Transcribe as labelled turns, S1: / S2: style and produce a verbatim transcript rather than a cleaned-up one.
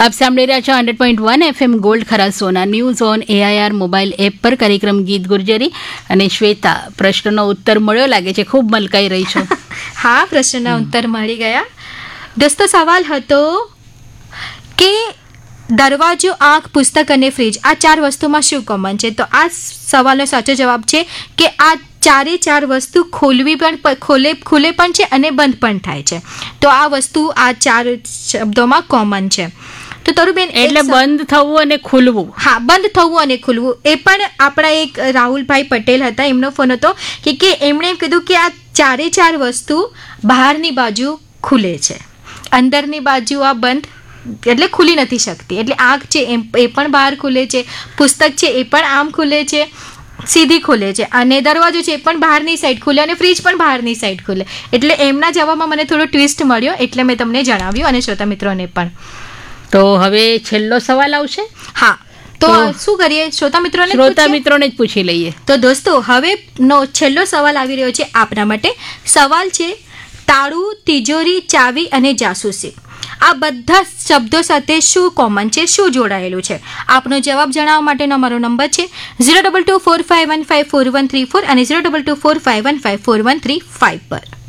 S1: આપ સાંભળી રહ્યા છો hundred point one FM gold ખરા સોના news on AIR mobile app પર કાર્યક્રમ ગીત ગુર્જરી અને શ્વેતા પ્રશ્નનો ઉત્તર મળ્યો લાગે છે, ખૂબ મલકાઈ રહી છો.
S2: હા, પ્રશ્નના ઉત્તર મળી ગયા. દોસ્તો, સવાલ હતો કે દરવાજો, આંખ, પુસ્તક અને ફ્રીજ આ ચાર વસ્તુમાં શું કોમન છે? તો આ સવાલનો સાચો જવાબ છે કે આ ચારે ચાર વસ્તુ ખોલવી પણ ખોલે ખુલે પણ છે અને બંધ પણ થાય છે. તો આ વસ્તુ આ ચાર શબ્દોમાં કોમન છે. તો તરુબેન,
S1: એટલે બંધ થવું અને ખુલવું.
S2: હા, બંધ થવું અને ખુલવું. એ પણ આપણા એક રાહુલભાઈ પટેલ હતા, એમનો ફોન હતો કે કે એમણે એમ કીધું કે આ ચારે ચાર વસ્તુ બહારની બાજુ ખુલે છે, અંદરની બાજુ આ બંધ એટલે ખુલી નથી શકતી. એટલે આંખ છે એમ એ પણ બહાર ખુલે છે, પુસ્તક છે એ પણ આમ ખુલે છે, સીધી ખુલે છે, અને દરવાજો છે એ પણ બહારની સાઈડ ખુલે અને ફ્રીજ પણ બહારની સાઈડ ખુલે. એટલે એમના જવાબમાં મને થોડો ટ્વિસ્ટ મળ્યો, એટલે મેં તમને જણાવ્યું અને શ્રોતા મિત્રોને પણ.
S1: તો હવે છેલ્લો સવાલ આવશે.
S2: હા, તો શું કરીએ? શ્રોતા મિત્રોને
S1: શ્રોતા મિત્રોને જ પૂછી લઈએ.
S2: તો દોસ્તો, હવે નો છેલ્લો સવાલ આવી રહ્યો છે આપના માટે. સવાલ છે, તાળું, તિજોરી, ચાવી અને જાસૂસી આ બધા શબ્દો સાથે શું કોમન છે, શું જોડાયેલું છે? આપનો જવાબ જણાવવા માટેનો અમારો નંબર છે zero double two four five one five four one three four અને zero double two four five one five four one three five પર.